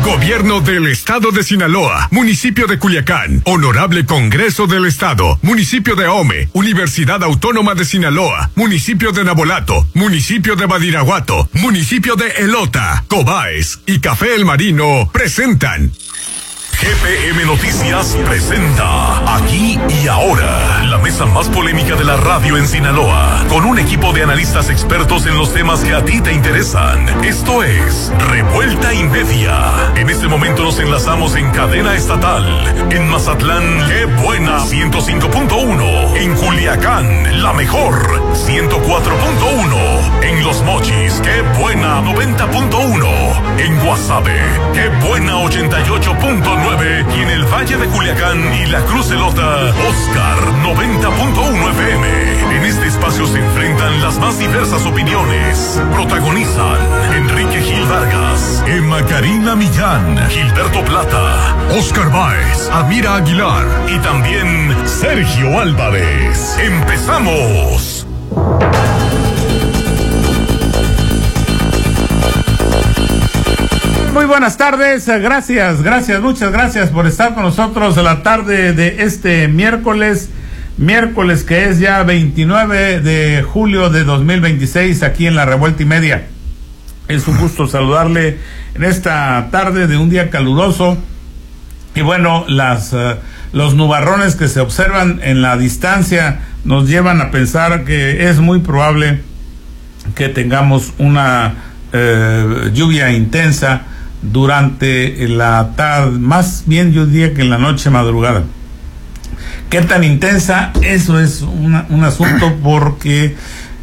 Gobierno del Estado de Sinaloa, Municipio de Culiacán, Honorable Congreso del Estado, Municipio de Ahome, Universidad Autónoma de Sinaloa, Municipio de Nabolato, Municipio de Badiraguato, Municipio de Elota, Cobaes y Café El Marino presentan GPM Noticias presenta Aquí y Ahora, la mesa más polémica de la radio en Sinaloa, con un equipo de analistas expertos en los temas que a ti te interesan. Esto es Revuelta y Media. En este momento nos enlazamos en cadena estatal. En Mazatlán, qué buena, 105.1. En Culiacán, la mejor, 104.1. En Los Mochis, qué buena, 90.1. En Guasave, qué buena, 88.9. Y en el Valle de Culiacán y la Cruz Elota, Oscar 90.1 FM. En este espacio se enfrentan las más diversas opiniones. Protagonizan Enrique Gil Vargas, Emma Karina Millán, Gilberto Plata, Oscar Báez, Amira Aguilar y también Sergio Álvarez. ¡Empezamos! Muy buenas tardes, muchas gracias por estar con nosotros en la tarde de este miércoles que es ya 29 de julio de 2026 aquí en la Revuelta y Media. Es un gusto saludarle en esta tarde de un día caluroso y bueno, los nubarrones que se observan en la distancia nos llevan a pensar que es muy probable que tengamos una lluvia intensa durante la tarde, más bien yo diría que en la noche madrugada. ¿Qué tan intensa? Eso es un asunto porque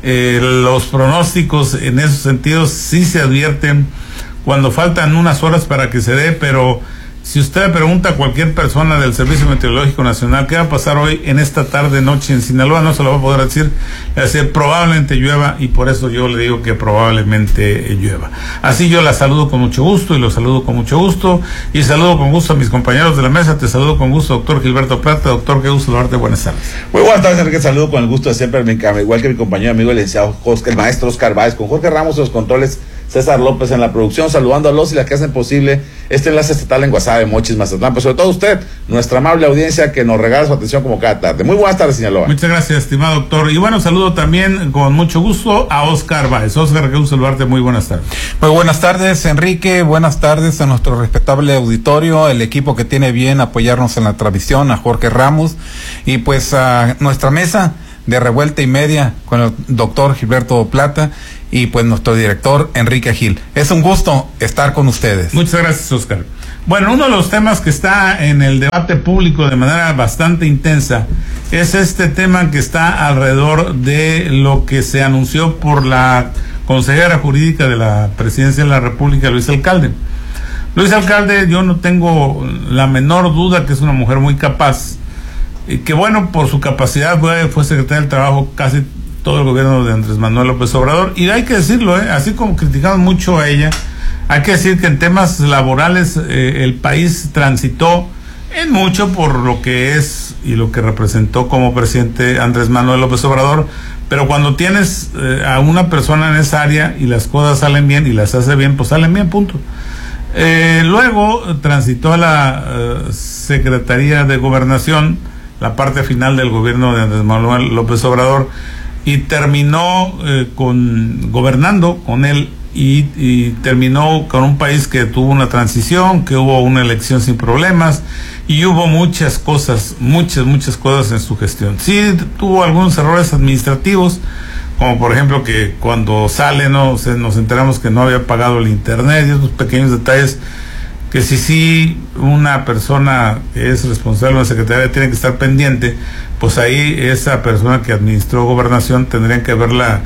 los pronósticos en esos sentidos sí se advierten cuando faltan unas horas para que se dé, pero si usted le pregunta a cualquier persona del Servicio Meteorológico Nacional qué va a pasar hoy en esta tarde noche en Sinaloa, no se lo va a poder decir. Le va a decir probablemente llueva, y por eso yo le digo que probablemente llueva. Así yo la saludo con mucho gusto y lo saludo con mucho gusto y saludo con gusto a mis compañeros de la mesa. Te saludo con gusto, doctor Gilberto Plata. Doctor, qué gusto saludarte, buenas tardes. Muy buenas tardes, Enrique, saludo con el gusto de siempre, igual que mi compañero amigo el licenciado el maestro Oscar Báez, con Jorge Ramos en los controles, César López en la producción, saludando a los y las que hacen posible este enlace estatal en Guasave, Mochis, Mazatlán, pero sobre todo usted, nuestra amable audiencia que nos regala su atención como cada tarde. Muy buenas tardes, Sinaloa. Muchas gracias, estimado doctor. Y bueno, saludo también con mucho gusto a Oscar Báez. Oscar, qué gusto saludarte, muy buenas tardes. Muy buenas tardes, Enrique, buenas tardes a nuestro respetable auditorio, el equipo que tiene bien apoyarnos en la transmisión, a Jorge Ramos, y pues a nuestra mesa de Revuelta y Media con el doctor Gilberto Plata y pues nuestro director Enrique Gil. Es un gusto estar con ustedes. Muchas gracias, Oscar. Bueno, uno de los temas que está en el debate público de manera bastante intensa es este tema que está alrededor de lo que se anunció por la consejera jurídica de la Presidencia de la República, Luisa Alcalde. Luisa Alcalde, yo no tengo la menor duda que es una mujer muy capaz, y que bueno, por su capacidad fue secretaria del Trabajo casi todo el gobierno de Andrés Manuel López Obrador, y hay que decirlo, así como criticamos mucho a ella, hay que decir que en temas laborales el país transitó en mucho por lo que es y lo que representó como presidente Andrés Manuel López Obrador, pero cuando tienes a una persona en esa área y las cosas salen bien y las hace bien, pues salen bien, punto. Luego transitó a la Secretaría de Gobernación, la parte final del gobierno de Andrés Manuel López Obrador, y terminó gobernando con él y terminó con un país que tuvo una transición, que hubo una elección sin problemas y hubo muchas cosas en su gestión. Sí tuvo algunos errores administrativos, como por ejemplo que cuando nos enteramos que no había pagado el internet y esos pequeños detalles que si una persona que es responsable de la Secretaría tiene que estar pendiente, pues ahí esa persona que administró gobernación tendrían que haberla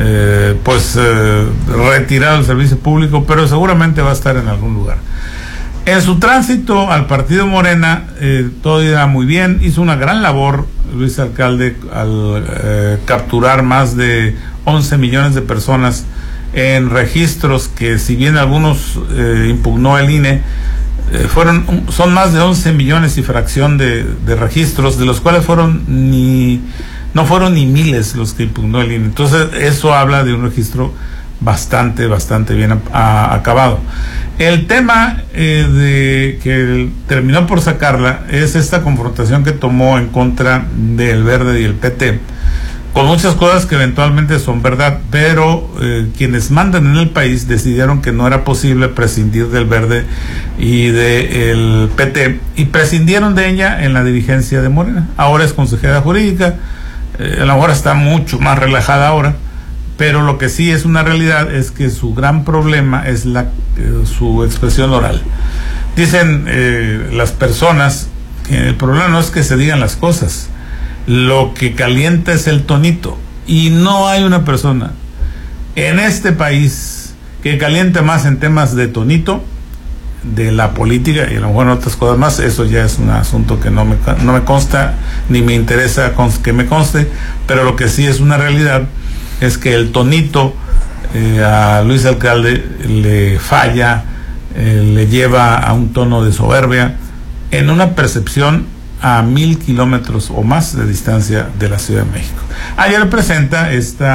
retirado del servicio público, pero seguramente va a estar en algún lugar. En su tránsito al partido Morena, todo iba muy bien, hizo una gran labor Luis Alcalde al capturar más de 11 millones de personas en registros que, si bien algunos impugnó el INE, son más de 11 millones y fracción de registros, de los cuales no fueron ni miles los que impugnó el INE. Entonces eso habla de un registro bastante bien acabado. El tema de que terminó por sacarla es esta confrontación que tomó en contra del Verde y el PT, con muchas cosas que eventualmente son verdad, pero quienes mandan en el país decidieron que no era posible prescindir del Verde y del PT, y prescindieron de ella en la dirigencia de Morena. Ahora es consejera jurídica, a lo mejor está mucho más relajada ahora, pero lo que sí es una realidad es que su gran problema es su expresión oral. Dicen las personas que el problema no es que se digan las cosas, lo que calienta es el tonito, y no hay una persona en este país que caliente más en temas de tonito, de la política, y a lo mejor en otras cosas más. Eso ya es un asunto que no me consta ni me interesa que me conste, pero lo que sí es una realidad es que el tonito a Luis Alcalde le falla, le lleva a un tono de soberbia en una percepción a 1,000 kilómetros o más de distancia de la Ciudad de México. Ayer presenta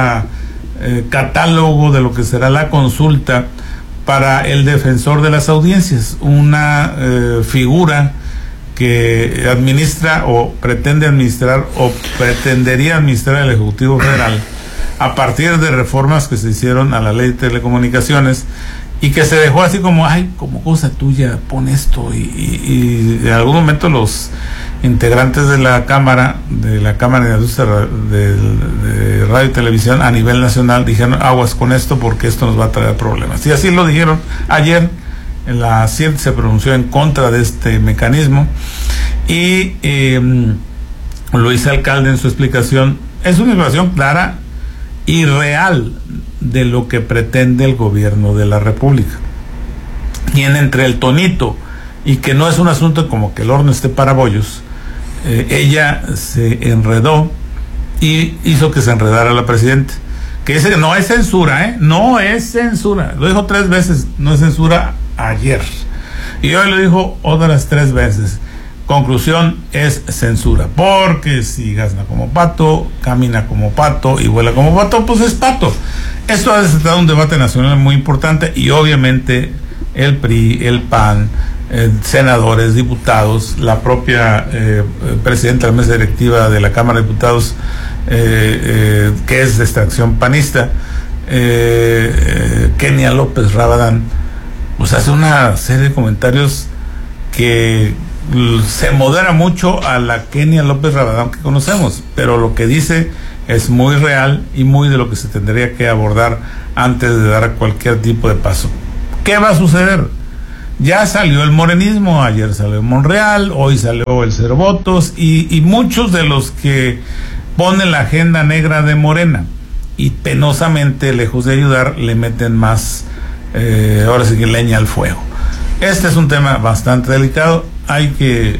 catálogo de lo que será la consulta para el defensor de las audiencias, una figura que administra o pretende administrar o pretendería administrar el Ejecutivo Federal a partir de reformas que se hicieron a la Ley de Telecomunicaciones, y que se dejó así como, como cosa tuya, pon esto, y en algún momento los integrantes de la Cámara de Industria de Radio y Televisión a nivel nacional dijeron, aguas con esto porque esto nos va a traer problemas. Y así lo dijeron. Ayer la CIERT se pronunció en contra de este mecanismo, y Luis Alcalde en su explicación es una explicación clara y real de lo que pretende el gobierno de la República. Y entre el tonito y que no es un asunto como que el horno esté para bollos, ella se enredó y hizo que se enredara la presidenta, que dice que no es censura, no es censura, lo dijo 3 veces, no es censura ayer, y hoy lo dijo otras 3 veces. Conclusión, es censura, porque si gazna como pato, camina como pato y vuela como pato, pues es pato. Esto ha desatado un debate nacional muy importante, y obviamente el PRI, el PAN, senadores, diputados, la propia presidenta de la mesa directiva de la Cámara de Diputados, que es de extracción panista, Kenia López Rabadán, pues hace una serie de comentarios que se modera mucho a la Kenia López Rabadán que conocemos, pero lo que dice es muy real y muy de lo que se tendría que abordar antes de dar cualquier tipo de paso. ¿Qué va a suceder? Ya salió el morenismo, ayer salió Monreal, hoy salió el Cero Votos, y muchos de los que ponen la agenda negra de Morena, y penosamente, lejos de ayudar, le meten más, ahora sí que leña al fuego. Este es un tema bastante delicado. Hay que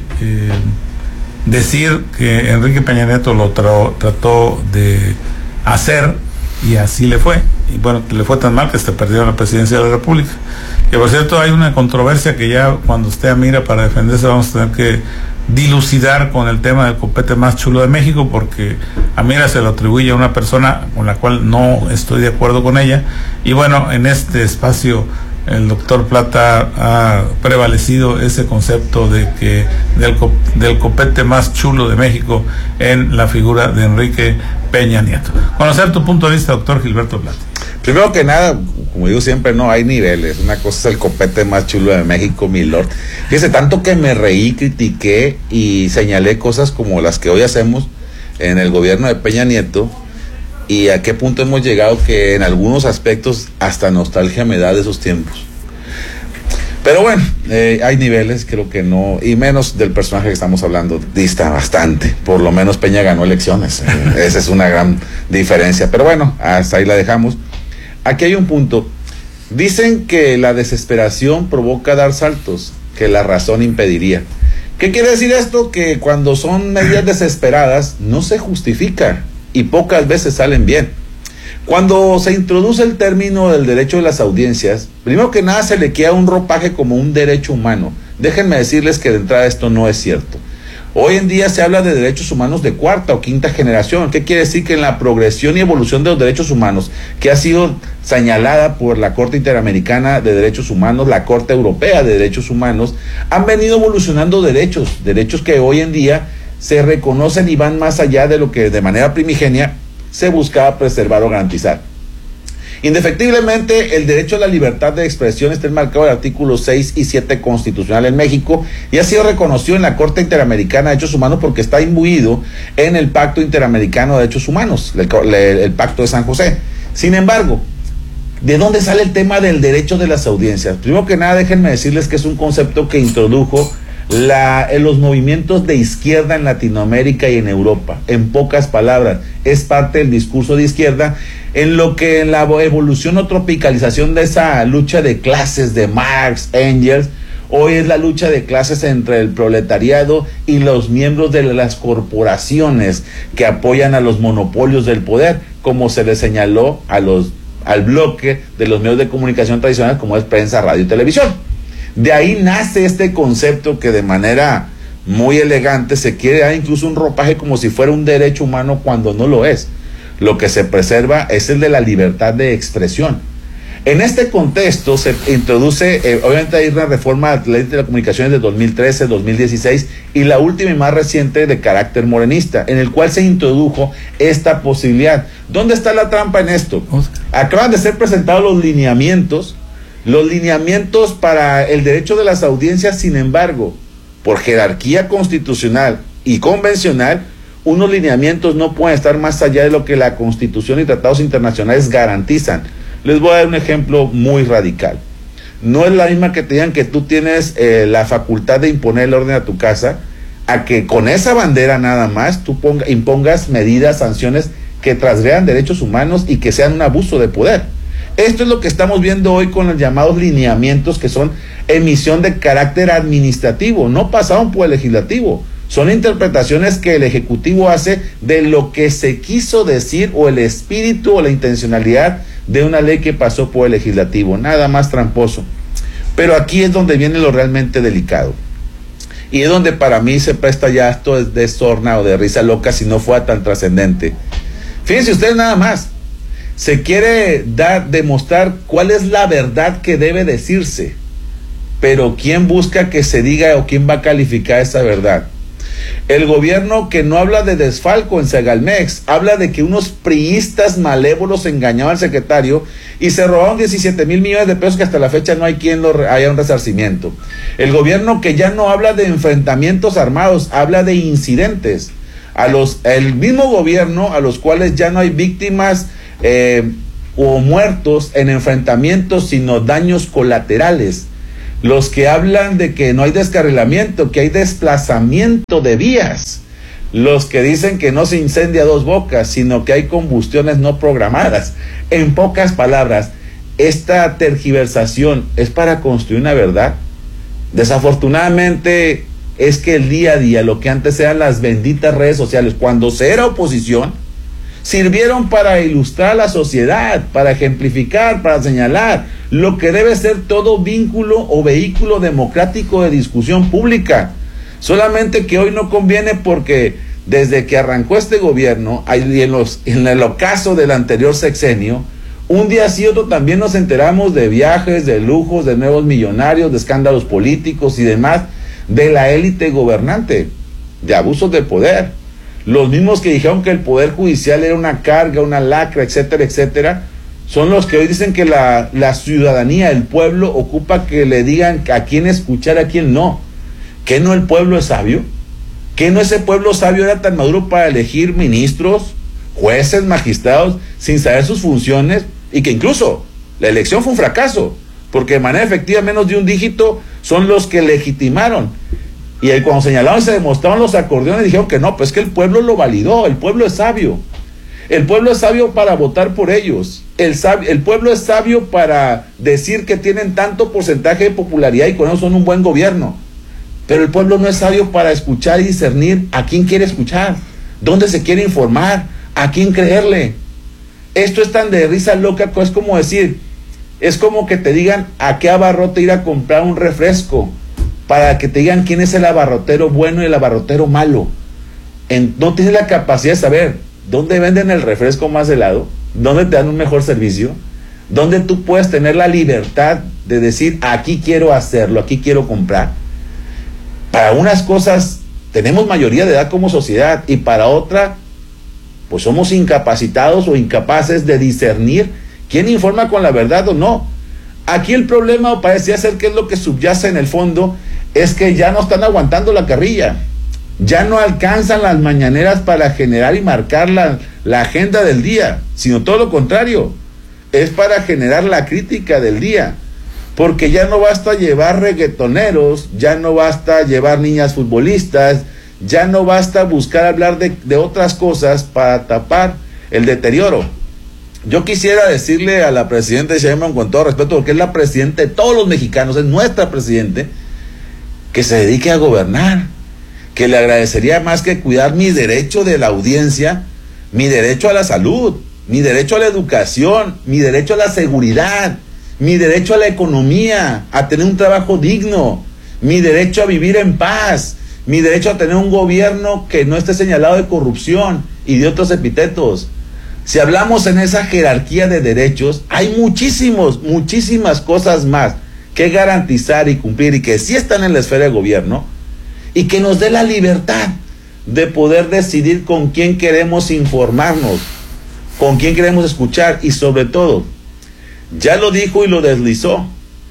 decir que Enrique Peña Nieto lo trató de hacer, y así le fue. Y bueno, le fue tan mal que hasta perdió la presidencia de la República. Que por cierto, hay una controversia que ya cuando usted a Mira para defenderse vamos a tener que dilucidar con el tema del copete más chulo de México, porque a Mira se lo atribuye a una persona con la cual no estoy de acuerdo con ella. Y bueno, en este espacio el doctor Plata ha prevalecido ese concepto de que del copete más chulo de México en la figura de Enrique Peña Nieto. Conocer tu punto de vista, doctor Gilberto Plata. Primero que nada, como digo siempre, no hay niveles. Una cosa es el copete más chulo de México, mi lord. Fíjese, tanto que me reí, critiqué y señalé cosas como las que hoy hacemos en el gobierno de Peña Nieto, y a qué punto hemos llegado que en algunos aspectos hasta nostalgia me da de esos tiempos. Pero bueno, hay niveles, creo que no, y menos del personaje que estamos hablando, dista bastante. Por lo menos Peña ganó elecciones, esa es una gran diferencia. Pero bueno, hasta ahí la dejamos. Aquí hay un punto. Dicen que la desesperación provoca dar saltos que la razón impediría. ¿Qué quiere decir esto? Que cuando son medidas desesperadas no se justifica y pocas veces salen bien. Cuando se introduce el término del derecho de las audiencias, primero que nada se le queda un ropaje como un derecho humano. Déjenme decirles que de entrada esto no es cierto. Hoy en día se habla de derechos humanos de cuarta o quinta generación. ¿Qué quiere decir? Que en la progresión y evolución de los derechos humanos, que ha sido señalada por la Corte Interamericana de Derechos Humanos, la Corte Europea de Derechos Humanos, han venido evolucionando derechos que hoy en día se reconocen y van más allá de lo que de manera primigenia se buscaba preservar o garantizar. Indefectiblemente, el derecho a la libertad de expresión está enmarcado en el artículo 6 y 7 constitucional en México y ha sido reconocido en la Corte Interamericana de Derechos Humanos porque está imbuido en el Pacto Interamericano de Derechos Humanos, el Pacto de San José. Sin embargo, ¿de dónde sale el tema del derecho de las audiencias? Primero que nada, déjenme decirles que es un concepto que introdujo en los movimientos de izquierda en Latinoamérica y en Europa. En pocas palabras, es parte del discurso de izquierda, en lo que en la evolución o tropicalización de esa lucha de clases de Marx, Engels, hoy es la lucha de clases entre el proletariado y los miembros de las corporaciones que apoyan a los monopolios del poder, como se le señaló al bloque de los medios de comunicación tradicionales como es prensa, radio y televisión. De ahí nace este concepto que de manera muy elegante se quiere dar incluso un ropaje como si fuera un derecho humano cuando no lo es. Lo que se preserva es el de la libertad de expresión. En este contexto se introduce, obviamente hay una reforma a la ley de telecomunicaciones de 2013, 2016 y la última y más reciente de carácter morenista, en el cual se introdujo esta posibilidad. ¿Dónde está la trampa en esto? Acaban de ser presentados los lineamientos para el derecho de las audiencias. Sin embargo, por jerarquía constitucional y convencional, unos lineamientos no pueden estar más allá de lo que la Constitución y tratados internacionales garantizan. Les voy a dar un ejemplo muy radical. No es la misma que te digan que tú tienes la facultad de imponer el orden a tu casa, a que con esa bandera nada más tú impongas medidas, sanciones que transgredan derechos humanos y que sean un abuso de poder. Esto es lo que estamos viendo hoy con los llamados lineamientos, que son emisión de carácter administrativo, no pasaron por el legislativo. Son interpretaciones que el Ejecutivo hace de lo que se quiso decir o el espíritu o la intencionalidad de una ley que pasó por el Legislativo. Nada más tramposo. Pero aquí es donde viene lo realmente delicado. Y es donde para mí se presta ya esto de sorna o de risa loca si no fuera tan trascendente. Fíjense ustedes nada más. Se quiere demostrar cuál es la verdad que debe decirse. Pero ¿quién busca que se diga o quién va a calificar esa verdad? El gobierno que no habla de desfalco en Segalmex, habla de que unos priistas malévolos engañaban al secretario y se robaron 17,000 millones de pesos que hasta la fecha no hay quien haya un resarcimiento. El gobierno que ya no habla de enfrentamientos armados, habla de incidentes. El mismo gobierno a los cuales ya no hay víctimas o muertos en enfrentamientos, sino daños colaterales. Los que hablan de que no hay descarrilamiento, que hay desplazamiento de vías. Los que dicen que no se incendia Dos Bocas, sino que hay combustiones no programadas. En pocas palabras, esta tergiversación es para construir una verdad. Desafortunadamente es que el día a día, lo que antes eran las benditas redes sociales, cuando se era oposición, sirvieron para ilustrar a la sociedad, para ejemplificar, para señalar lo que debe ser todo vínculo o vehículo democrático de discusión pública. Solamente que hoy no conviene porque desde que arrancó este gobierno, y en el ocaso del anterior sexenio, un día sí otro también nos enteramos de viajes, de lujos, de nuevos millonarios, de escándalos políticos y demás, de la élite gobernante, de abusos de poder. Los mismos que dijeron que el poder judicial era una carga, una lacra, etcétera, etcétera, son los que hoy dicen que la ciudadanía, el pueblo, ocupa que le digan a quién escuchar, a quién no. ¿Que no el pueblo es sabio? ¿Que no ese pueblo sabio era tan maduro para elegir ministros, jueces, magistrados, sin saber sus funciones? Y que incluso la elección fue un fracaso, porque de manera efectiva menos de un dígito son los que legitimaron. Y cuando señalaron y se demostraron los acordeones, dijeron que no, pues que el pueblo lo validó, el pueblo es sabio. El pueblo es sabio para votar por ellos. El pueblo es sabio para decir que tienen tanto porcentaje de popularidad y con eso son un buen gobierno. Pero el pueblo no es sabio para escuchar y discernir a quién quiere escuchar, dónde se quiere informar, a quién creerle. Esto es tan de risa loca, es como decir, es como que te digan a qué abarrote ir a comprar un refresco. para que te digan quién es el abarrotero bueno y el abarrotero malo. No tienes la capacidad de saber dónde venden el refresco más helado, dónde te dan un mejor servicio, dónde tú puedes tener la libertad de decir, aquí quiero hacerlo, aquí quiero comprar. Para unas cosas tenemos mayoría de edad como sociedad, y para otra, pues somos incapacitados o incapaces de discernir quién informa con la verdad o no. Aquí el problema parecía ser que es lo que subyace en el fondo, es que ya no están aguantando la carrilla, ya no alcanzan las mañaneras para generar y marcar la agenda del día, sino todo lo contrario, es para generar la crítica del día, porque ya no basta llevar reggaetoneros, ya no basta llevar niñas futbolistas, ya no basta buscar hablar de otras cosas para tapar el deterioro. Yo quisiera decirle a la presidenta Sheinbaum, con todo respeto, porque es la presidenta de todos los mexicanos, es nuestra presidente, que se dedique a gobernar, que le agradecería más que cuidar mi derecho de la audiencia, mi derecho a la salud, mi derecho a la educación, mi derecho a la seguridad, mi derecho a la economía, a tener un trabajo digno, mi derecho a vivir en paz, mi derecho a tener un gobierno que no esté señalado de corrupción y de otros epítetos. Si hablamos en esa jerarquía de derechos, hay muchísimas cosas más que garantizar y cumplir, y que sí están en la esfera de gobierno, y que nos dé la libertad de poder decidir con quién queremos informarnos, con quién queremos escuchar, y sobre todo, ya lo dijo y lo deslizó,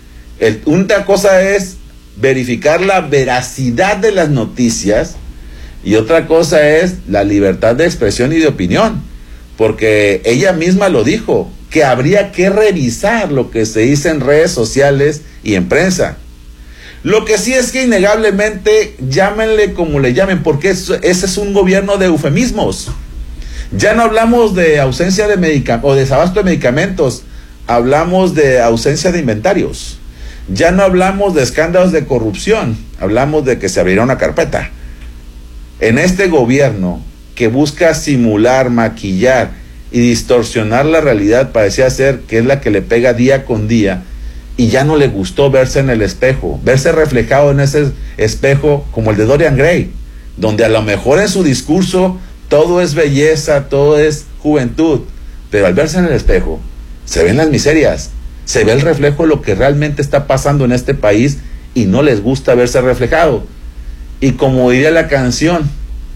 una cosa es verificar la veracidad de las noticias, y otra cosa es la libertad de expresión y de opinión, porque ella misma lo dijo, que habría que revisar lo que se dice en redes sociales y en prensa. Lo que sí es que innegablemente, llámenle como le llamen, porque ese es un gobierno de eufemismos. Ya no hablamos de ausencia de medicamentos o desabasto de medicamentos, hablamos de ausencia de inventarios. Ya no hablamos de escándalos de corrupción, hablamos de que se abrirá una carpeta. En este gobierno que busca simular, maquillar y distorsionar la realidad, parecía ser que es la que le pega día con día, y ya no le gustó verse en el espejo, verse reflejado en ese espejo como el de Dorian Gray, donde a lo mejor en su discurso todo es belleza, todo es juventud, pero al verse en el espejo se ven las miserias, se ve el reflejo de lo que realmente está pasando en este país, y no les gusta verse reflejado. Y como diría la canción,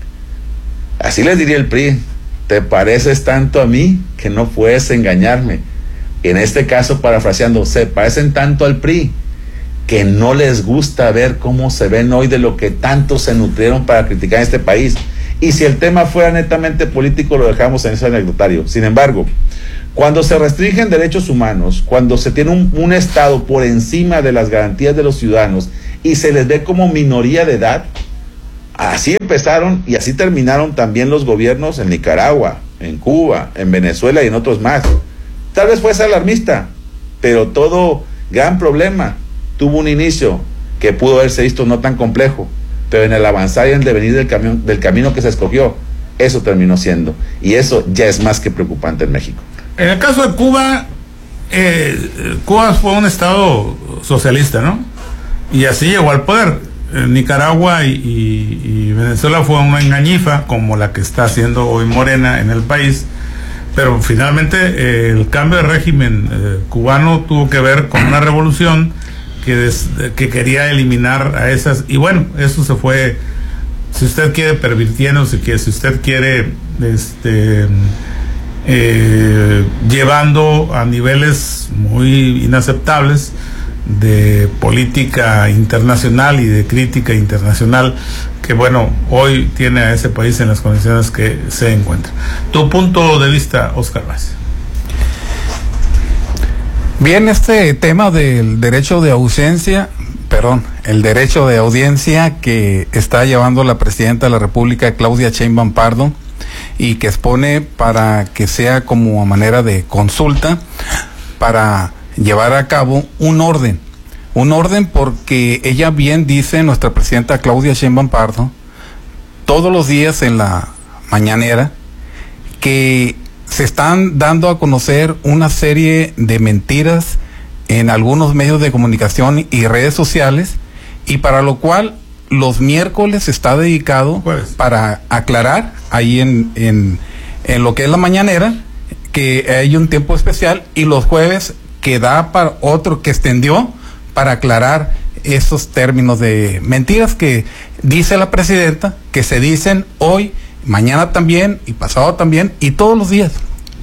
así les diría el PRI, te pareces tanto a mí que no puedes engañarme. En este caso, parafraseando, se parecen tanto al PRI que no les gusta ver cómo se ven hoy de lo que tanto se nutrieron para criticar este país. Y si el tema fuera netamente político, lo dejamos en ese anecdotario. Sin embargo, cuando se restringen derechos humanos, cuando se tiene un Estado por encima de las garantías de los ciudadanos y se les ve como minoría de edad, así empezaron y así terminaron también los gobiernos en Nicaragua, en Cuba, en Venezuela y en otros más. Tal vez fuese alarmista, pero todo gran problema tuvo un inicio que pudo haberse visto no tan complejo, pero en el avanzar y en el devenir del camino que se escogió, eso terminó siendo, y eso ya es más que preocupante en México. En el caso de Cuba, Cuba fue un estado socialista, ¿no? Y así llegó al poder. Nicaragua y Venezuela fue una engañifa como la que está haciendo hoy Morena en el país, pero finalmente el cambio de régimen cubano tuvo que ver con una revolución que quería eliminar a esas, y bueno, eso se fue, si usted quiere, pervirtiendo, si usted quiere llevando a niveles muy inaceptables de política internacional y de crítica internacional, que bueno, hoy tiene a ese país en las condiciones que se encuentra. Tu punto de vista, Oscar Vázquez. Bien, este tema del derecho de ausencia, el derecho de audiencia que está llevando la presidenta de la República, Claudia Sheinbaum Pardo, y que expone para que sea como a manera de consulta para llevar a cabo un orden porque ella bien dice, nuestra presidenta Claudia Sheinbaum Pardo, todos los días en la mañanera, que se están dando a conocer una serie de mentiras en algunos medios de comunicación y redes sociales, y para lo cual los miércoles está dedicado para aclarar ahí en lo que es la mañanera, que hay un tiempo especial, y los jueves que da para otro, que extendió para aclarar esos términos de mentiras que dice la presidenta, que se dicen hoy, mañana también, y pasado también, y todos los días.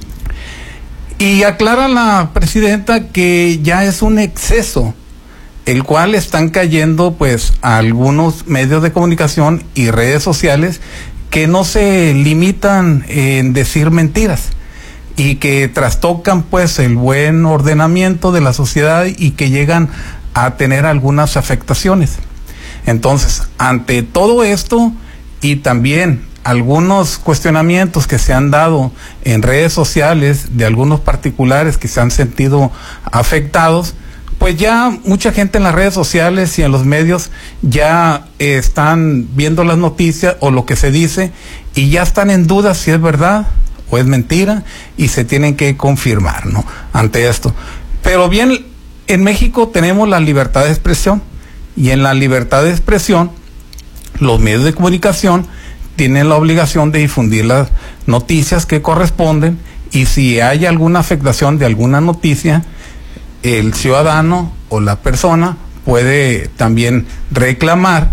Y aclara la presidenta que ya es un exceso, el cual están cayendo pues a algunos medios de comunicación y redes sociales que no se limitan en decir mentiras y que trastocan pues el buen ordenamiento de la sociedad y que llegan a tener algunas afectaciones. Entonces, ante todo esto y también algunos cuestionamientos que se han dado en redes sociales de algunos particulares que se han sentido afectados, pues ya mucha gente en las redes sociales y en los medios ya están viendo las noticias o lo que se dice y ya están en duda si es verdad o es mentira y se tienen que confirmar, ¿no?, ante esto. Pero bien, en México tenemos la libertad de expresión y en la libertad de expresión los medios de comunicación tienen la obligación de difundir las noticias que corresponden, y si hay alguna afectación de alguna noticia, el ciudadano o la persona puede también reclamar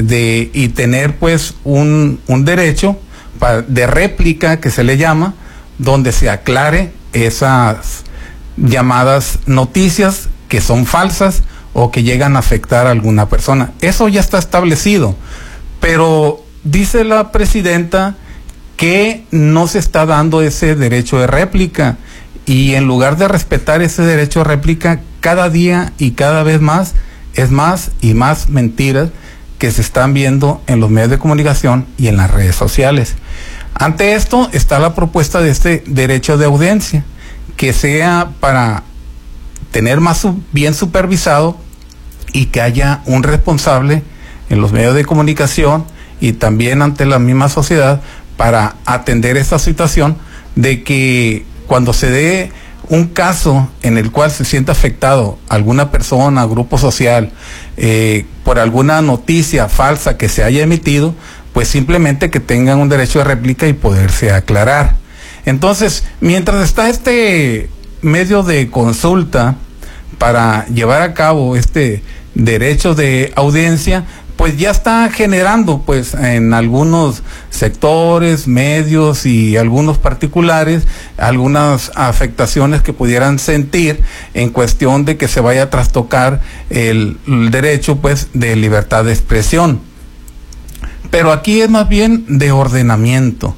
y tener pues un derecho de réplica, que se le llama, donde se aclare esas llamadas noticias que son falsas o que llegan a afectar a alguna persona. Eso ya está establecido, pero dice la presidenta que no se está dando ese derecho de réplica, y en lugar de respetar ese derecho de réplica, cada día y cada vez más es más y más mentiras que se están viendo en los medios de comunicación y en las redes sociales. Ante esto está la propuesta de este derecho de audiencia, que sea para tener más bien supervisado y que haya un responsable en los medios de comunicación y también ante la misma sociedad para atender esta situación de que cuando se dé un caso en el cual se sienta afectado alguna persona, grupo social, por alguna noticia falsa que se haya emitido, pues simplemente que tengan un derecho de réplica y poderse aclarar. Entonces, mientras está este medio de consulta para llevar a cabo este derecho de audiencia, pues ya está generando pues en algunos sectores, medios y algunos particulares algunas afectaciones que pudieran sentir en cuestión de que se vaya a trastocar el derecho pues de libertad de expresión. Pero aquí es más bien de ordenamiento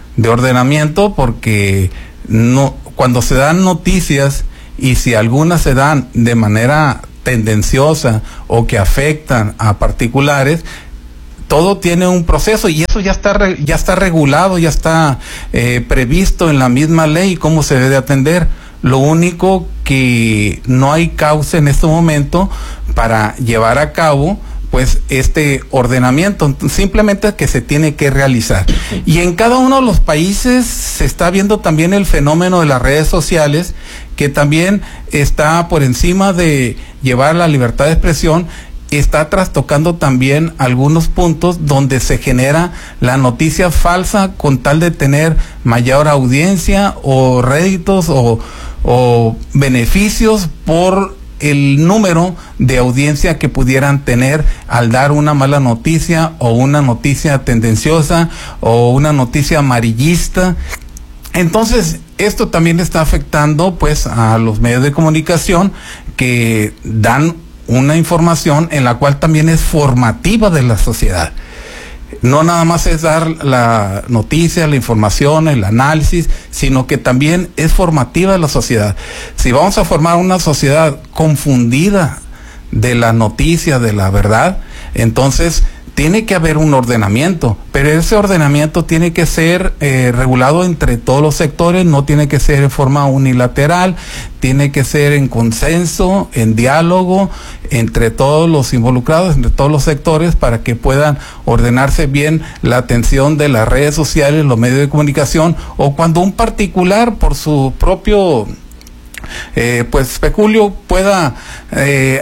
porque no, cuando se dan noticias y si algunas se dan de manera tendenciosa o que afectan a particulares, todo tiene un proceso y eso ya está regulado, ya está previsto en la misma ley cómo se debe atender. Lo único que no hay causa en este momento para llevar a cabo pues este ordenamiento, simplemente que se tiene que realizar. Y en cada uno de los países se está viendo también el fenómeno de las redes sociales, que también está por encima de llevar la libertad de expresión, está trastocando también algunos puntos donde se genera la noticia falsa con tal de tener mayor audiencia o réditos o beneficios por el número de audiencia que pudieran tener al dar una mala noticia o una noticia tendenciosa o una noticia amarillista. Entonces, esto también está afectando pues a los medios de comunicación que dan una información en la cual también es formativa de la sociedad. No nada más es dar la noticia, la información, el análisis, sino que también es formativa de la sociedad. Si vamos a formar una sociedad confundida de la noticia, de la verdad, entonces tiene que haber un ordenamiento, pero ese ordenamiento tiene que ser regulado entre todos los sectores, no tiene que ser en forma unilateral, tiene que ser en consenso, en diálogo, entre todos los involucrados, entre todos los sectores, para que puedan ordenarse bien la atención de las redes sociales, los medios de comunicación, o cuando un particular por su propio pues peculio pueda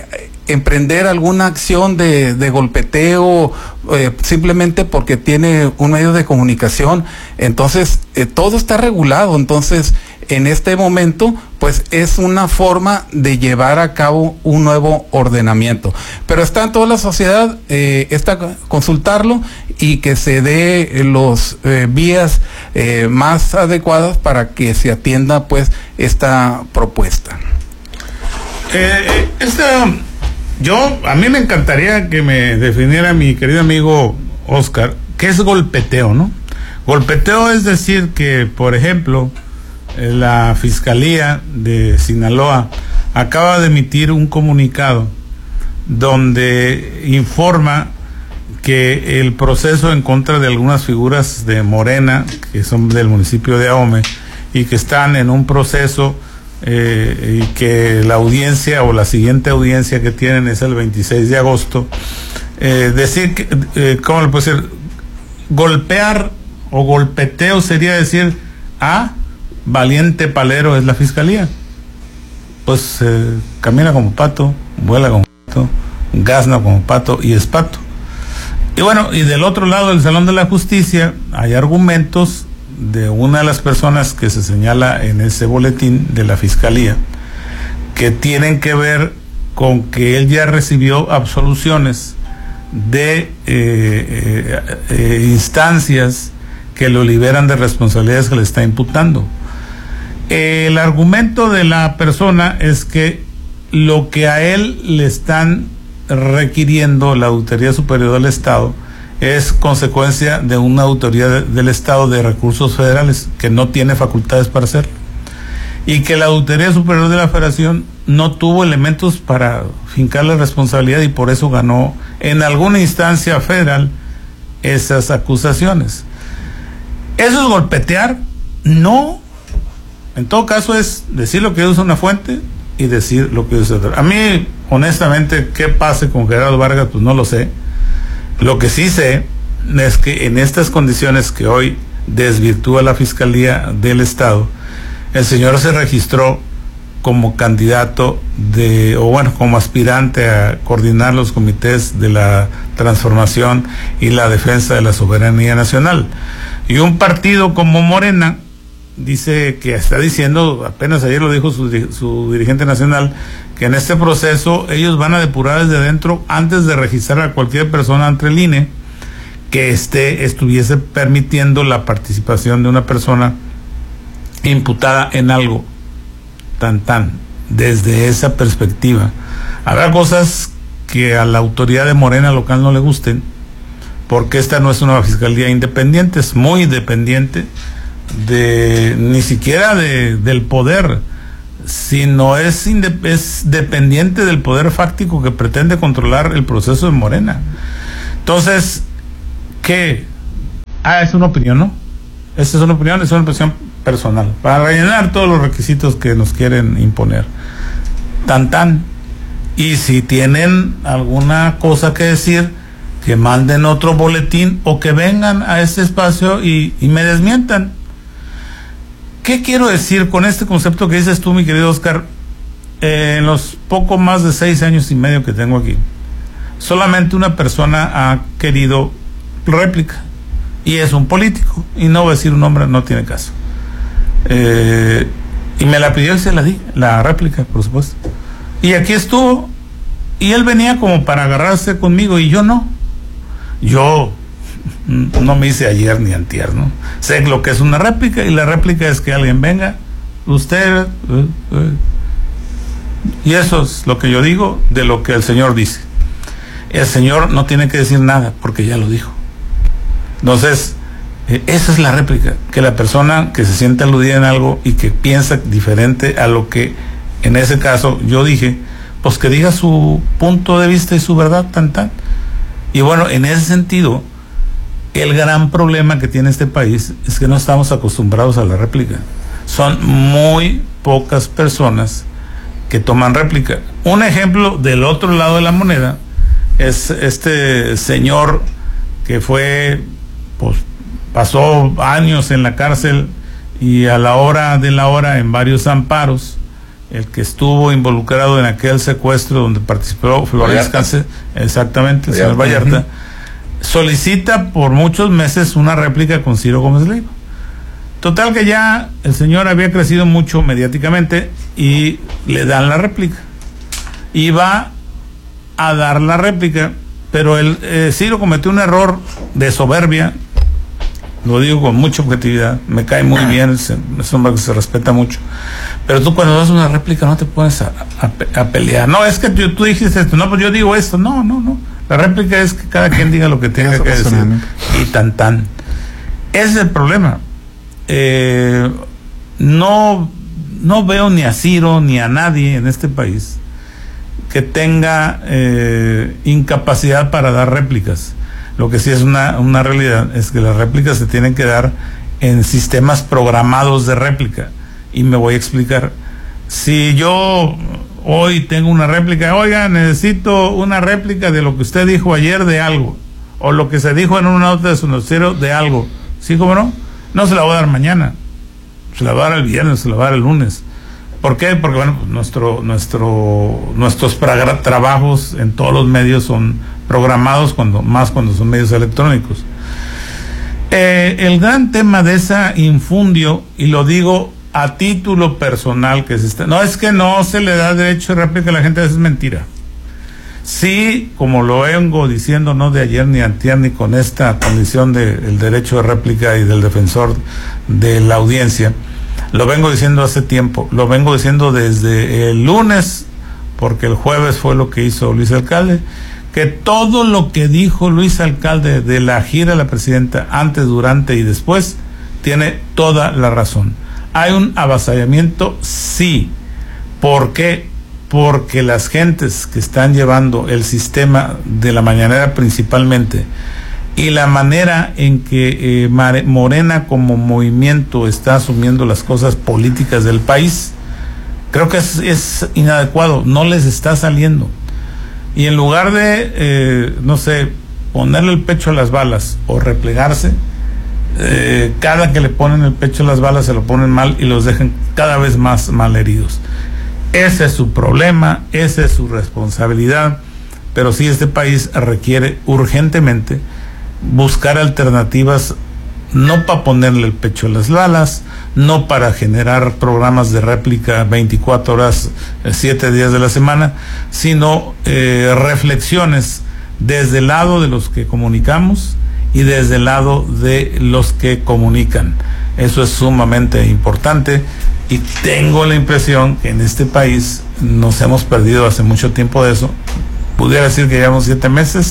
emprender alguna acción de golpeteo simplemente porque tiene un medio de comunicación. Entonces todo está regulado. Entonces en este momento pues es una forma de llevar a cabo un nuevo ordenamiento, pero está en toda la sociedad, está consultarlo y que se dé los vías más adecuadas para que se atienda pues esta propuesta. A mí me encantaría que me definiera mi querido amigo Oscar, ¿qué es golpeteo, no? Golpeteo es decir que, por ejemplo, la Fiscalía de Sinaloa acaba de emitir un comunicado donde informa que el proceso en contra de algunas figuras de Morena, que son del municipio de Ahome, y que están en un proceso y que la audiencia o la siguiente audiencia que tienen es el 26 de agosto, decir que, ¿cómo le puedo decir? Golpear o golpeteo sería decir, valiente palero es la Fiscalía. Pues camina como pato, vuela como pato, gazna como pato y es pato. Y bueno, y del otro lado del Salón de la Justicia hay argumentos de una de las personas que se señala en ese boletín de la Fiscalía, que tienen que ver con que él ya recibió absoluciones de instancias que lo liberan de responsabilidades que le está imputando. El argumento de la persona es que lo que a él le están requiriendo la Auditoría Superior del Estado es consecuencia de una auditoría del Estado de Recursos Federales que no tiene facultades para hacerlo, y que la Auditoría Superior de la Federación no tuvo elementos para fincar la responsabilidad y por eso ganó en alguna instancia federal esas acusaciones. ¿Eso es golpetear? No. En todo caso es decir lo que dice una fuente y decir lo que dice otra. A mí, honestamente, qué pase con Gerardo Vargas, pues no lo sé. Lo que sí sé es que en estas condiciones que hoy desvirtúa la Fiscalía del Estado, el señor se registró como candidato como aspirante a coordinar los comités de la transformación y la defensa de la soberanía nacional. Y un partido como Morena dice que está diciendo, apenas ayer lo dijo su dirigente nacional, que en este proceso ellos van a depurar desde dentro antes de registrar a cualquier persona ante el INE que estuviese permitiendo la participación de una persona imputada en algo desde esa perspectiva. Habrá cosas que a la autoridad de Morena local no le gusten, porque esta no es una fiscalía independiente, es muy dependiente ni siquiera del poder, sino es dependiente del poder fáctico que pretende controlar el proceso de Morena. Entonces, ¿qué? Es una opinión, ¿no? Esta es una opinión personal, para rellenar todos los requisitos que nos quieren imponer. Y si tienen alguna cosa que decir, que manden otro boletín o que vengan a este espacio y me desmientan. ¿Qué quiero decir con este concepto que dices tú, mi querido Oscar? En los poco más de 6 años y medio que tengo aquí, solamente una persona ha querido réplica, y es un político, y no voy a decir un nombre, no tiene caso. Y me la pidió y se la di, la réplica, por supuesto. Y aquí estuvo, y él venía como para agarrarse conmigo, y yo no. Yo no me hice ayer ni antier, ¿no? Sé lo que es una réplica, y la réplica es que alguien venga, usted, y eso es lo que yo digo de lo que el señor dice. El señor no tiene que decir nada, porque ya lo dijo. Entonces, esa es la réplica, que la persona que se siente aludida en algo y que piensa diferente a lo que en ese caso yo dije, pues que diga su punto de vista y su verdad, Y bueno, en ese sentido, el gran problema que tiene este país es que no estamos acostumbrados a la réplica. Son muy pocas personas que toman réplica. Un ejemplo del otro lado de la moneda es este señor que pasó años en la cárcel y a la hora de la hora en varios amparos, el que estuvo involucrado en aquel secuestro donde participó Flores Cáncer, exactamente, el señor Vallarta, solicita por muchos meses una réplica con Ciro Gómez Leiva. Total que ya el señor había crecido mucho mediáticamente y le dan la réplica. Y va a dar la réplica, pero Ciro cometió un error de soberbia, lo digo con mucha objetividad, me cae muy bien, es un hombre que se respeta mucho, pero tú cuando das una réplica no te pones a pelear, no, es que tú dijiste esto, no, pues yo digo esto, no, la réplica es que cada quien diga lo que tenga que decir, y tan, ese es el problema. No veo ni a Ciro ni a nadie en este país que tenga incapacidad para dar réplicas. Lo que sí es una realidad es que las réplicas se tienen que dar en sistemas programados de réplica, y me voy a explicar. Si yo hoy tengo una réplica, oiga, necesito una réplica de lo que usted dijo ayer de algo, o lo que se dijo en una nota de su noticiero de algo, ¿sí, cómo no? No se la voy a dar mañana, se la voy a dar el viernes, se la voy a dar el lunes. ¿Por qué? Porque bueno, nuestros trabajos en todos los medios son programados, cuando son medios electrónicos. El gran tema de esa infundio, y lo digo a título personal, no es que no se le da derecho de réplica a la gente, eso es mentira. Sí, como lo vengo diciendo no de ayer ni antier, ni con esta condición del derecho de réplica y del defensor de la audiencia, lo vengo diciendo hace tiempo, lo vengo diciendo desde el lunes, porque el jueves fue lo que hizo Luis Alcalde, que todo lo que dijo Luis Alcalde de la gira de la presidenta antes, durante y después, tiene toda la razón. Hay un avasallamiento, sí. ¿Por qué? Porque las gentes que están llevando el sistema de la mañanera principalmente, y la manera en que Morena como movimiento está asumiendo las cosas políticas del país, creo que es inadecuado, no les está saliendo. Y en lugar de, ponerle el pecho a las balas o replegarse, cada que le ponen el pecho a las balas se lo ponen mal y los dejan cada vez más malheridos. Ese es su problema, esa es su responsabilidad, pero sí, este país requiere urgentemente buscar alternativas, no para ponerle el pecho a las balas, no para generar programas de réplica 24 horas, 7 días de la semana, sino reflexiones desde el lado de los que comunicamos y desde el lado de los que comunican. Eso es sumamente importante, y tengo la impresión que en este país nos hemos perdido hace mucho tiempo de eso. Pudiera decir que llevamos 7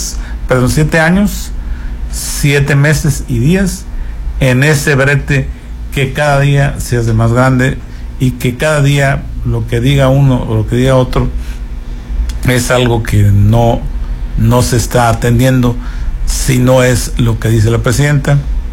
años, 7 meses y días en ese brete que cada día se hace más grande, y que cada día lo que diga uno o lo que diga otro es algo que no se está atendiendo, si no es lo que dice la presidenta,